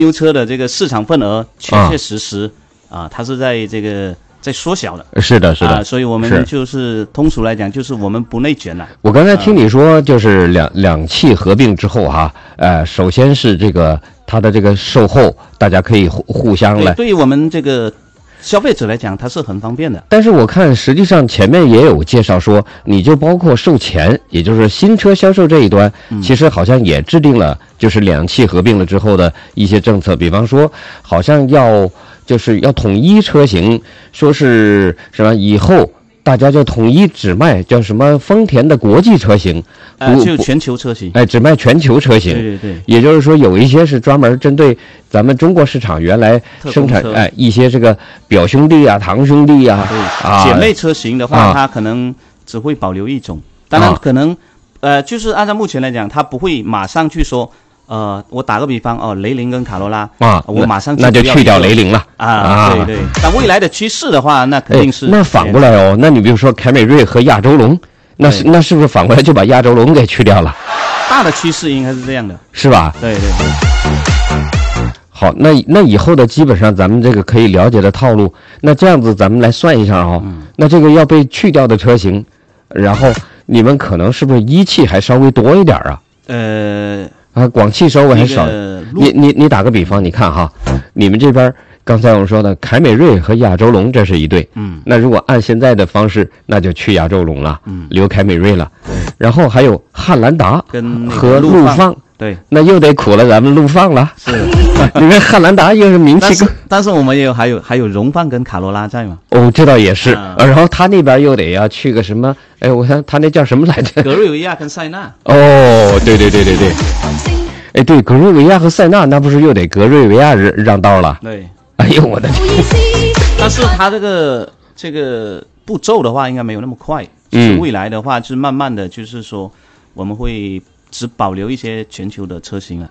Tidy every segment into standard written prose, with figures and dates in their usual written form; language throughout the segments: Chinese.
油车的这个市场份额确确实实它是在这个在缩小的。 是的，是的， 所以我们就是通俗来讲，就是我们不内卷了。 我刚才听你说，就是两汽合并之后哈，首先是这个它的这个售后，大家可以互相来。 对于我们这个消费者来讲，它是很方便的。 但是我看实际上前面也有介绍说，你就包括售前，也就是新车销售这一端，其实好像也制定了就是两汽合并了之后的一些政策，比方说好像就是要统一车型，说是什么以后大家就统一只卖叫什么丰田的国际车型， 就全球车型， 只卖全球车型。 对对对， 也就是说有一些是专门针对咱们中国市场原来生产一些这个表兄弟啊、堂兄弟啊， 姐妹车型的话，它可能只会保留一种，当然可能就是按照目前来讲，它不会马上去说。我打个比方雷凌跟卡罗拉我马上那就去掉雷凌了对对。但未来的趋势的话，那肯定是那反过来那你比如说凯美瑞和亚洲龙，那是不是反过来就把亚洲龙给去掉了？ 大的趋势应该是这样的， 是吧？ 对对。 好，那以后的基本上咱们这个可以了解的套路，那这样子咱们来算一下那这个要被去掉的车型，然后你们可能是不是一汽还稍微多一点广汽稍微还少。你打个比方，你看哈，你们这边刚才我们说的凯美瑞和亚洲龙这是一对，那如果按现在的方式，那就去亚洲龙了，留凯美瑞了，然后还有汉兰达和陆放， 对， 那又得苦了咱们陆放了。 是， 你看汉兰达又是名气但是我们还有荣放跟卡罗拉在嘛？ 这倒也是，然后他那边又得要去个什么？我看他那叫什么来着？ 格瑞维亚跟塞纳。 对。对，格瑞维亚和塞纳，那不是又得格瑞维亚让道了？ 对。 哎呦我的天！ 但是他这个步骤的话，应该没有那么快。未来的话，就是慢慢的就是说，我们会只保留一些全球的车型了。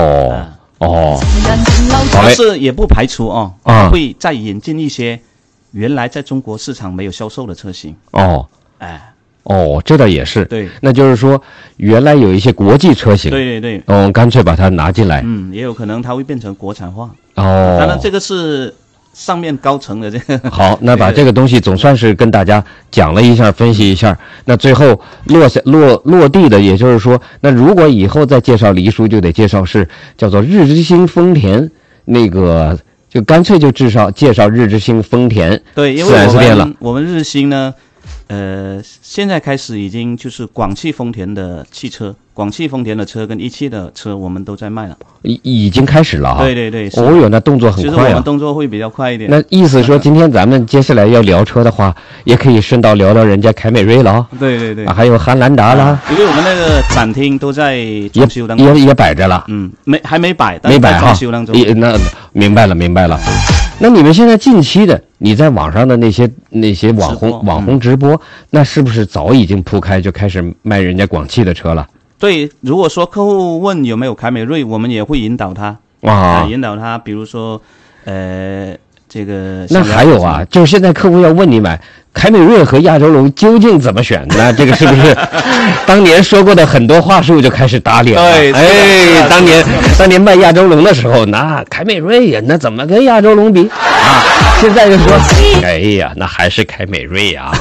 但是也不排除会再引进一些原来在中国市场没有销售的车型。 这倒也是。 对， 那就是说原来有一些国际车型， 对， 干脆把它拿进来。 也有可能它会变成国产化。当然这个是上面高层的这个。好， 那把这个东西总算是跟大家讲了一下，分析一下。那最后落地的，也就是说，那如果以后再介绍黎叔，就得介绍是叫做日之星丰田，那个就干脆就介绍日之星丰田。 对，因为我们日星呢。现在开始已经就是广汽丰田的汽车，广汽丰田的车跟一汽的车我们都在卖了， 已经开始了对， 那动作很快其实我们动作会比较快一点。 那意思说今天咱们接下来要聊车的话，也可以顺道聊聊人家凯美瑞了对还有汉兰达啦， 因为我们那个展厅都在装修当中， 也摆着了， 还没摆，但是在装修当中。 那明白了。那你们现在近期的你在网上的那些网红直播，那是不是早已经铺开就开始卖人家广汽的车了？ 对，如果说客户问有没有凯美瑞，我们也会引导他引导他，比如说这个。 那还有就是现在客户要问你买凯美瑞和亚洲龙究竟怎么选呢？这个是不是当年说过的很多话术就开始打脸了？ 对， 当年卖亚洲龙的时候，那凯美瑞呀，那怎么跟亚洲龙比现在就说，哎呀，那还是凯美瑞呀。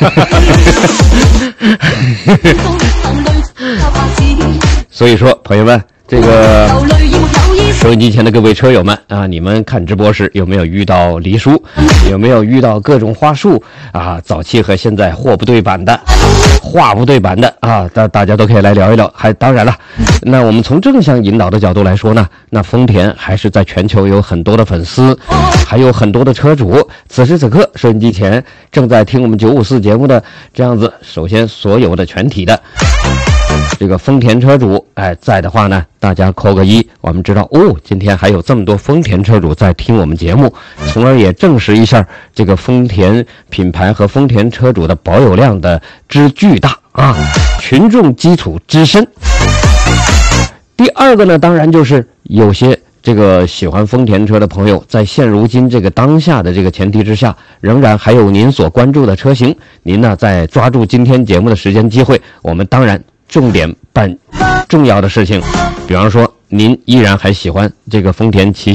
所以说，朋友们，这个收音机前的各位车友们你们看直播时有没有遇到黎叔？有没有遇到各种话术早期和现在货不对版的、话不对版的大家都可以来聊一聊。当然了，那我们从正向引导的角度来说呢，那丰田还是在全球有很多的粉丝，还有很多的车主。此时此刻，收音机前正在听我们954节目的这样子，首先所有的全体的这个丰田车主在的话呢，大家扣个1，我们知道今天还有这么多丰田车主在听我们节目，从而也证实一下这个丰田品牌和丰田车主的保有量的之巨大群众基础之深。第二个呢，当然就是有些这个喜欢丰田车的朋友，在现如今这个当下的这个前提之下，仍然还有您所关注的车型，您呢在抓住今天节目的时间机会，我们当然重点办重要的事情，比方说您依然还喜欢这个丰田奇